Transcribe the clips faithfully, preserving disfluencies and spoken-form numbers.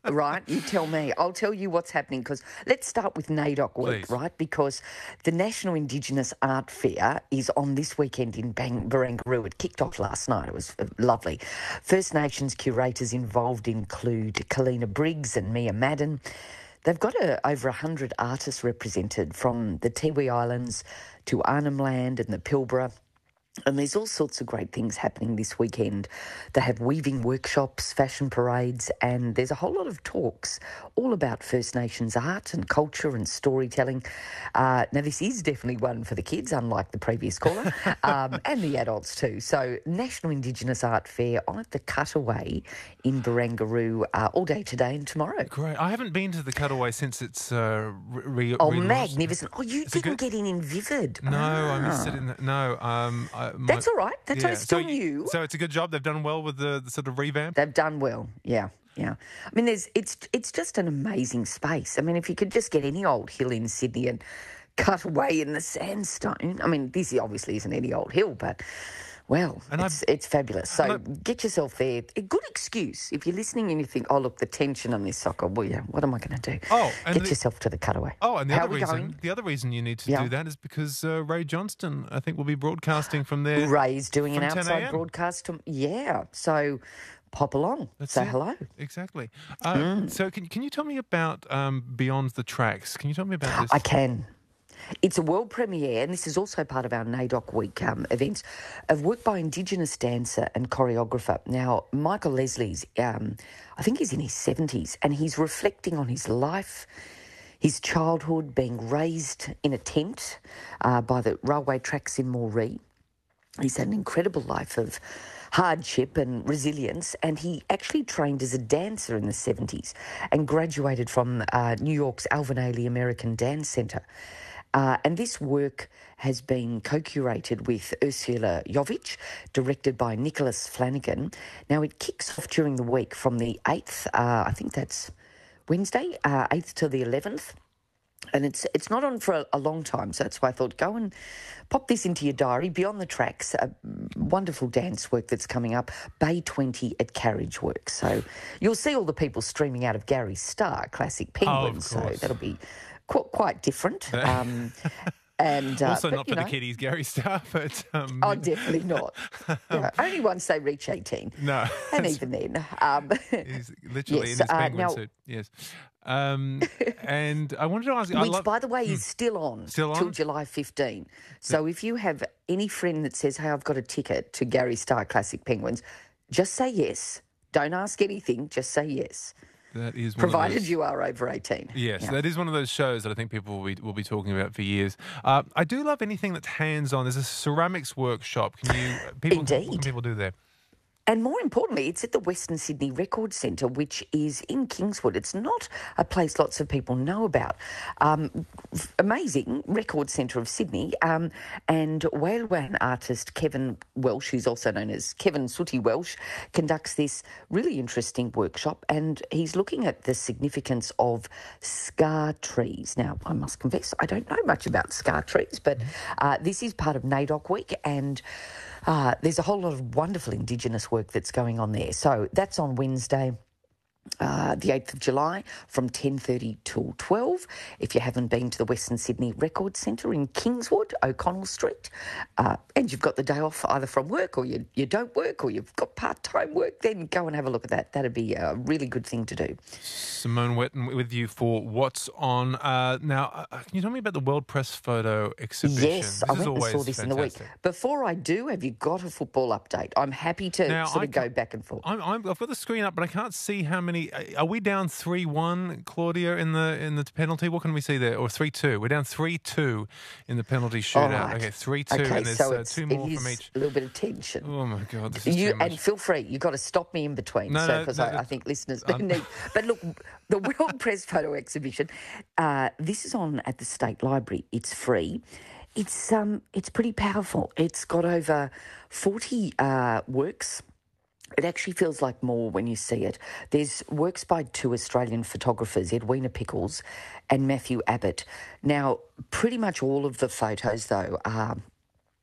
right? You tell me. I'll tell you what's happening because let's start with NAIDOC Week, Please. right? Because the National Indigenous Art Fair is on this weekend in Bang- Barangaroo. It kicked off last night. It was uh, lovely. First Nations curators involved include Kalina Briggs and Mia Madden. They've got a, over one hundred artists represented from the Tiwi Islands to Arnhem Land and the Pilbara. And there's all sorts of great things happening this weekend. They have weaving workshops, fashion parades, and there's a whole lot of talks all about First Nations art and culture and storytelling. Uh, now, this is definitely one for the kids, unlike the previous caller, um, and the adults too. So, National Indigenous Art Fair on at the Cutaway in Barangaroo uh, all day today and tomorrow. Great. I haven't been to the Cutaway since it's uh, re- Oh, relaunched. magnificent. Oh, you Is it didn't good? get in in Vivid. No, Ah. I missed it in the... No. Um, I, my, That's all right. That's yeah. I still so, you- new. So it's a good job. They've done well with the, the sort of revamp? They've done well, yeah, yeah. I mean, there's it's it's just an amazing space. I mean, if you could just get any old hill in Sydney and cut away in the sandstone. I mean, this obviously isn't any old hill, but well, And it's I- it's fabulous. So and I- get yourself there. A good excuse if you're listening and you think, oh look, the tension on this soccer. Well, yeah, what am I going to do? Oh, and get the- yourself to the Cutaway. Oh, and the How other are we reason, going? the other reason you need to Yeah. do that is because uh, Ray Johnston, I think, will be broadcasting from there. Ray's doing an from ten outside a m. broadcast. To, yeah, so pop along. That's Say it. hello. Exactly. Uh, Mm. So, can can you tell me about um, Beyond the Tracks? Can you tell me about this? I can. It's a world premiere, and this is also part of our NAIDOC Week um, events, of work by Indigenous dancer and choreographer. Now, Michael Leslie's, um, I think he's in his seventies, and he's reflecting on his life, his childhood, being raised in a tent uh, by the railway tracks in Moree. He's had an incredible life of hardship and resilience, and he actually trained as a dancer in the seventies and graduated from uh, New York's Alvin Ailey American Dance Centre. Uh, and this work has been co-curated with Ursula Jovic, directed by Nicholas Flanagan. Now, it kicks off during the week from the eighth, uh, I think that's Wednesday, uh, eighth to the eleventh. And it's it's not on for a, a long time, so that's why I thought go and pop this into your diary. Beyond the Tracks, a wonderful dance work that's coming up, Bay twenty at Carriage Works. So you'll see all the people streaming out of Gary Starr, Classic Penguins, so course. that'll be qu- quite different. Um, and uh, also, but, not you for the know, kiddies, Gary Starr, but um, Oh, definitely not. Yeah, only once they reach eighteen. no, And even then. Um, he's literally yes, in his uh, penguin now- suit. Yes, um, and I wanted to ask you. I Which, love, by the way, is still on Still till on? July fifteenth. So if you have any friend that says, hey, I've got a ticket to Gary Starr Classic Penguins, just say yes. Don't ask anything, just say yes, that is one of provided those- you are over eighteen. Yes, Yeah. that is one of those shows that I think people will be, will be talking about for years. Uh, I do love anything that's hands-on. There's a ceramics workshop. Can you people, What Indeed. can people do there? And more importantly, it's at the Western Sydney Record Centre, which is in Kingswood. It's not a place lots of people know about. Um, f- amazing record centre of Sydney. Um, and Whalewan artist Kevin Welsh, who's also known as Kevin Sooty Welsh, conducts this really interesting workshop. And he's looking at the significance of scar trees. Now, I must confess, I don't know much about scar trees, but uh, this is part of NAIDOC Week, and Uh, there's a whole lot of wonderful Indigenous work that's going on there. So that's on Wednesday, uh, the eighth of July, from ten thirty till twelve. If you haven't been to the Western Sydney Record Centre in Kingswood, O'Connell Street, uh, and you've got the day off either from work or you, you don't work or you've got part-time work, then go and have a look at that. That'd be a really good thing to do. Simone Wetton with you for What's On. Uh, now, uh, can you tell me about the World Press Photo Exhibition? Yes, This I is went and always saw this in the week. fantastic. Before I do, have you got a football update? I'm happy to Now, sort I of go can't- back and forth. I'm, I'm, I've got the screen up, but I can't see how many. Are we down three one, Claudia, in the in the penalty? What can we see there? Or three two? We're down three two in the penalty shootout. right. Okay, three two, Okay, and there's so uh, it's, two it more is from each. a little bit of tension. Oh my God, this is You too much. and feel free. You've got to stop me in between, No, so no, because no, I, I it- think listeners I'm- need. But look, the World Press Photo Exhibition. Uh, this is on at the State Library. It's free. It's um, it's pretty powerful. It's got over forty uh, works. It actually feels like more when you see it. There's works by two Australian photographers, Edwina Pickles and Matthew Abbott. Now, pretty much all of the photos, though, are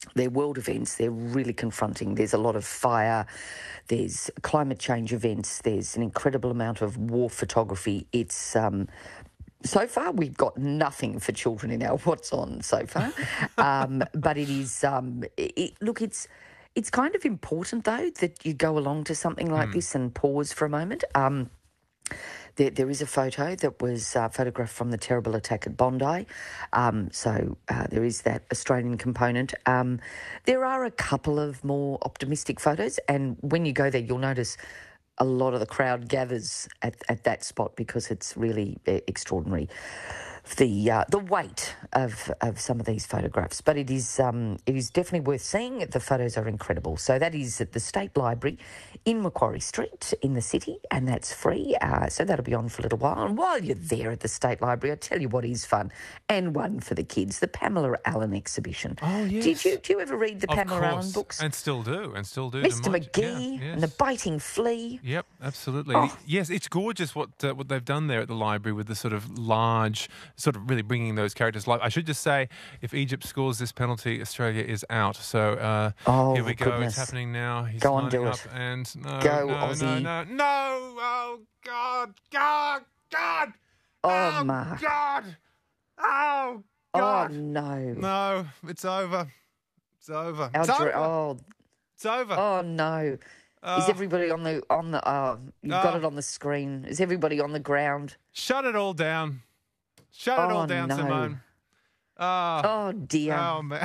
they're world events. They're really confronting. There's a lot of fire. There's climate change events. There's an incredible amount of war photography. It's um, so far we've got nothing for children in our What's On so far, um, but it is um, it, look, it's it's kind of important though that you go along to something like mm. this and pause for a moment. Um, There, there is a photo that was uh, photographed from the terrible attack at Bondi. Um, so uh, there is that Australian component. Um, there are a couple of more optimistic photos, and when you go there, you'll notice a lot of the crowd gathers at, at that spot because it's really uh, extraordinary. The uh, the weight of, of some of these photographs, but it is um, it is definitely worth seeing. The photos are incredible. So that is at the State Library in Macquarie Street in the city, and that's free. Uh, so that'll be on for a little while. And while you're there at the State Library, I tell you what is fun and one for the kids: the Pamela Allen exhibition. Oh yes. Did you do you ever read the of Pamela course. Allen books? And still do, and still do. Mister Much. McGee yeah, yes. and the Biting Flea. Yep, absolutely. Oh. Yes, it's gorgeous what uh, what they've done there at the library with the sort of large, sort of really bringing those characters alive. I should just say, if Egypt scores this penalty, Australia is out. So uh, oh, here we go. goodness. It's happening now. He's go on, lining do up it. And no, go, no, Aussie. no, no, no! Oh God, God, God! Oh, oh Mark. God! Oh God! Oh no! No, it's over. It's over. Our It's dr- over. Oh, It's over. oh no! Uh, Is everybody on the on the? Oh, you've got uh, it on the screen. Is everybody on the ground? Shut it all down. Shut it Oh, all down, no. Simone. Oh, Oh dear! oh man.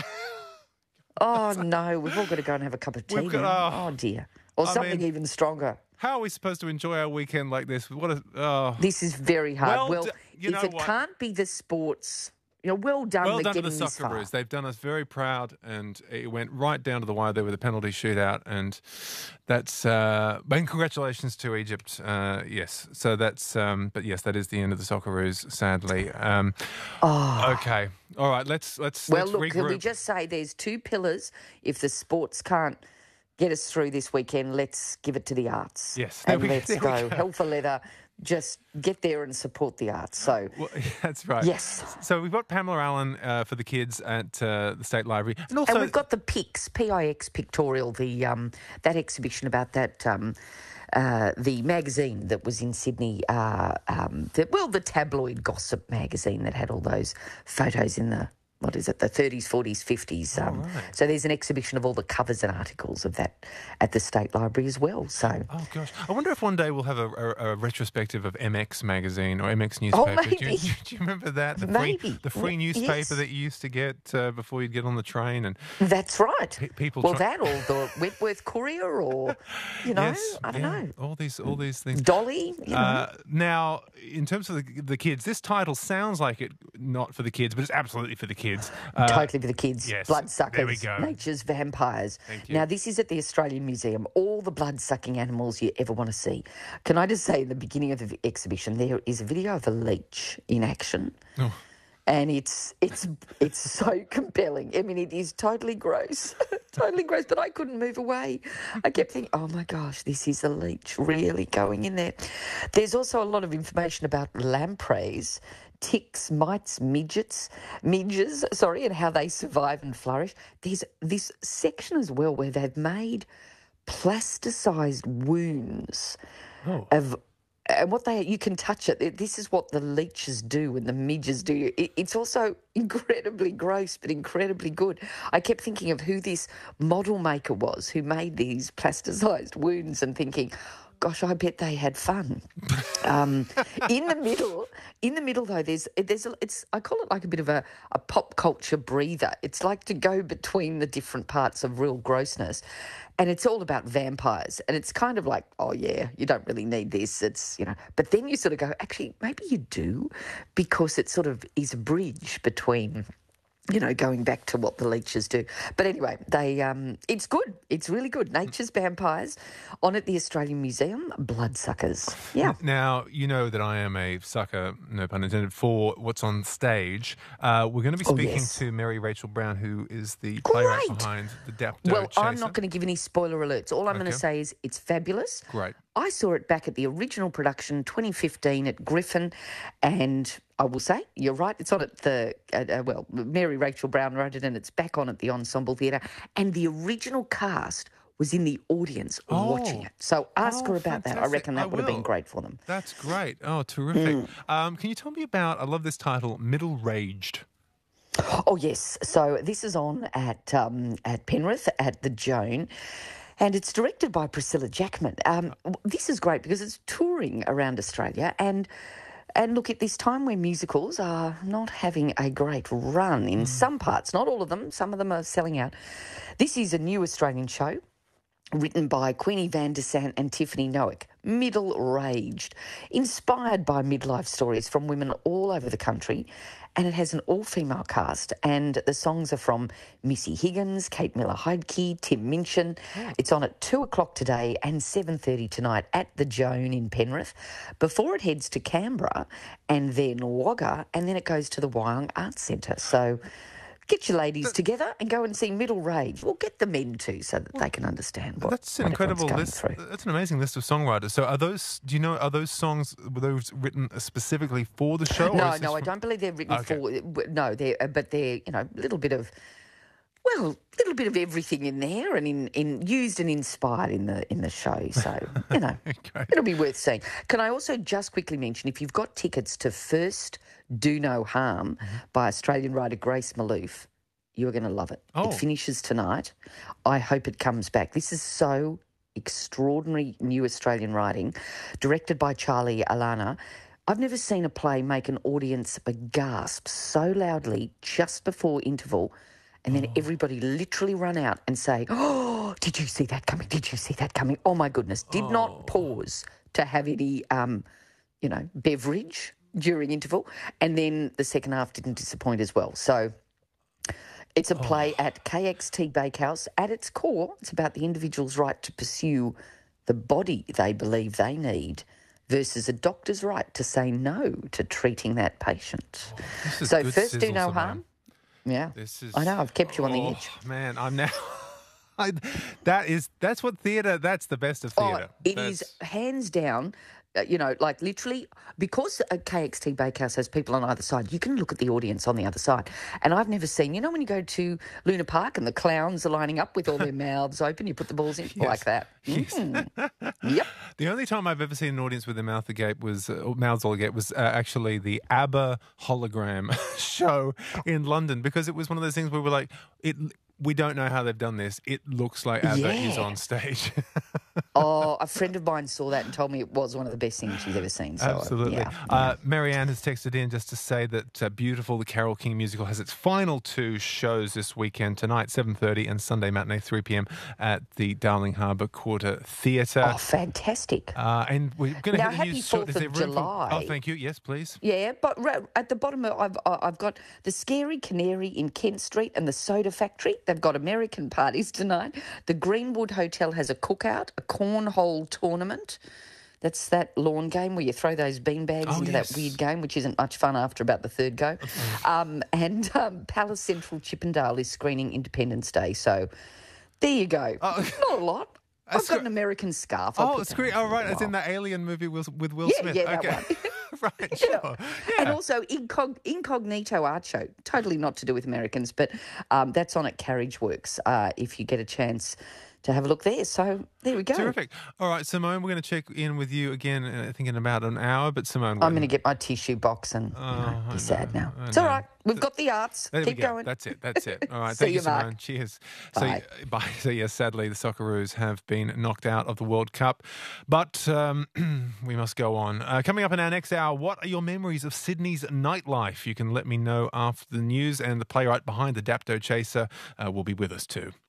Oh no! We've all got to go and have a cup of tea. We've got- now. oh. Oh dear! Or I something mean- even stronger. How are we supposed to enjoy our weekend like this? What a oh. This is very hard. Well Well, d- you if know it what? can't be the sports, you know, well done. Well for done to the getting this far. Socceroos. They've done us very proud, and it went right down to the wire there with a penalty shootout, and that's. Uh, and congratulations to Egypt. Uh, yes, so that's. Um, but yes, that is the end of the Socceroos. Sadly. Um, Oh. Okay. All right. Let's let's Well, let's look, can regroup. we just say there's two pillars. If the sports can't get us through this weekend, let's give it to the arts. Yes, there and we- let's there we go. go. Hell for leather. Just get there and support the arts. So, Well, that's right. yes. So we've got Pamela Allen uh, for the kids at uh, the State Library, and also And we've got the Pix, P I X Pictorial, the um, that exhibition about that um, uh, the magazine that was in Sydney. Uh, um, the, well, the tabloid gossip magazine that had all those photos in the. What is it? The thirties, forties, fifties. Um, right. So there's an exhibition of all the covers and articles of that at the State Library as well. So Oh gosh, I wonder if one day we'll have a, a, a retrospective of M X magazine or M X newspaper. Oh, Do, you, maybe. do you remember that? The Maybe. free, the free Ye- newspaper yes. that you used to get uh, before you'd get on the train, and that's right. pe- people. Well, try- that or the Wentworth Courier, or you know, yes, I don't yeah, know, all these, all these things. Dolly. You know. Uh, now, in terms of the, the kids, this title sounds like it not for the kids, but it's absolutely for the kids. Uh, Totally for the kids. yes, Bloodsuckers. there we go. Nature's vampires. Thank you. Now, this is at the Australian Museum. All the blood-sucking animals you ever want to see. Can I just say, in the beginning of the exhibition, there is a video of a leech in action. Oh. And it's it's it's so compelling. I mean, it is totally gross, totally gross. But I couldn't move away. I kept thinking, "Oh my gosh, this is a leech really going in there." There's also a lot of information about lampreys, ticks, mites, midgets, midges, sorry, and how they survive and flourish. There's this section as well where they've made plasticized wounds Oh. of. And what they, you can touch it. This is what the leeches do and the midges do. It, it's also incredibly gross, but incredibly good. I kept thinking of who this model maker was who made these plasticized wounds and thinking, gosh, I bet they had fun. Um, in the middle, in the middle though, there's there's a, it's I call it like a bit of a, a pop culture breather. It's like to go between the different parts of real grossness. And it's all about vampires. And it's kind of like, oh, yeah, you don't really need this. It's, you know, but then you sort of go, actually, maybe you do, because it sort of is a bridge between, you know, going back to what the leeches do. But anyway, they um, it's good. It's really good. Nature's Vampires on at the Australian Museum. Bloodsuckers. Yeah. Now, you know that I am a sucker, no pun intended, for what's on stage. Uh, we're going to be Oh, speaking yes. to Mary Rachel Brown, who is the playwright Great. behind the Dapto Well, I'm Chaser. not going to give any spoiler alerts. All I'm going Okay. to say is it's fabulous. Great. I saw it back at the original production, twenty fifteen, at Griffin, and I will say, you're right. It's on at the, uh, uh, well, Mary Rachel Brown wrote it and it's back on at the Ensemble Theatre. And the original cast was in the audience Oh. watching it. So ask Oh, her about that. I fantastic. reckon that I would have been will. great for them. That's great. Oh, terrific. Mm. Um, can you tell me about, I love this title, Middle Raged. Oh, yes. So this is on at um, at Penrith at the Joan. And it's directed by Priscilla Jackman. Um, this is great because it's touring around Australia. And and look, at this time where musicals are not having a great run in some parts, not all of them, some of them are selling out. This is a new Australian show written by Queenie Van der Sant and Tiffany Noack, middle-raged, inspired by midlife stories from women all over the country, and it has an all-female cast, and the songs are from Missy Higgins, Kate Miller-Heidke, Tim Minchin. Oh. It's on at two o'clock today and seven thirty tonight at the Joan in Penrith, before it heads to Canberra and then Wagga, and then it goes to the Wyong Arts Centre. So get your ladies together and go and see Middle Rage. Well, get the men too, so that they can understand what That's an what incredible everyone's list. going through. That's an amazing list of songwriters. So are those, do you know, are those songs, were those written specifically for the show? or No, is no, this I from- don't believe they're written Okay. for. No, they're uh, but they're you know a little bit of, well, a little bit of everything in there, and in, in used and inspired in the in the show. So you know, Okay. it'll be worth seeing. Can I also just quickly mention, if you've got tickets to First Do No Harm Mm-hmm. by Australian writer Grace Malouf, you're going to love it. Oh. It finishes tonight. I hope it comes back. This is so extraordinary new Australian writing, directed by Charlie Alana. I've never seen a play make an audience gasp so loudly just before interval, and then everybody literally run out and say, "Oh, did you see that coming? Did you see that coming? Oh my goodness!" Did Oh. not pause to have any, um, you know, beverage during interval, and then the second half didn't disappoint as well. So. It's a play at K X T Bakehouse. At its core, it's about the individual's right to pursue the body they believe they need versus a doctor's right to say no to treating that patient. This is So good first, do sizzle, no Simone. harm. Yeah, This is. I know, I've kept you on the oh, edge. Man, I'm now. I, that is that's what theatre. That's the best of theatre. Oh, it is That's- hands down. Uh, you know, like literally, because a K X T Bakehouse has people on either side, you can look at the audience on the other side. And I've never seen, you know, when you go to Luna Park and the clowns are lining up with all their mouths open, you put the balls in like that. Mm. Yep. The only time I've ever seen an audience with their mouth agape was uh, mouths all agape was uh, actually the ABBA hologram show in London, because it was one of those things where we're like, it. We don't know how they've done this. It looks like ABBA is Yeah. on stage. Oh, a friend of mine saw that and told me it was one of the best things she's ever seen. So, Absolutely. Yeah. Uh, Marianne has texted in just to say that uh, Beautiful, the Carole King musical, has its final two shows this weekend, tonight seven thirty and Sunday matinee three p.m. at the Darling Harbour Quarter Theatre. Oh, fantastic. Uh, and we're going to Now, hit the happy news. short- fourth is there of room for- July. Oh, thank you. Yes, please. Yeah, but ra- at the bottom, of, I've I've got the Scary Canary in Kent Street and the Soda Factory. They've got American parties tonight. The Greenwood Hotel has a cookout, a cornhole tournament. That's that lawn game where you throw those beanbags Oh, into yes. that weird game, which isn't much fun after about the third go. Um, and um, Palace Central Chippendale is screening Independence Day. So there you go. Oh. Not a lot. I've scre- got an American scarf. I'll Oh, put it's that great. on Oh, for a right. As in while. the Alien movie with, with Will Yeah, Smith. yeah, that okay. one. right, Yeah. sure. And Yeah. also Incog- Incognito Art Show, totally not to do with Americans, but um, that's on at Carriage Works uh, if you get a chance to have a look there. So there we go. Terrific. All right, Simone, we're going to check in with you again, uh, I think in about an hour. But Simone, I'm going to get my tissue box and you know, Oh, I be sad know, now. I It's all know. right. We've got the arts. There Keep we go. going. That's it. That's it. All right. See Thank you, you, Mark. Simone. Cheers. Bye. So, bye. So, yes, sadly, the Socceroos have been knocked out of the World Cup, but um, we must go on. Uh, coming up in our next hour, what are your memories of Sydney's nightlife? You can let me know after the news, and the playwright behind the Dapto Chaser uh, will be with us too.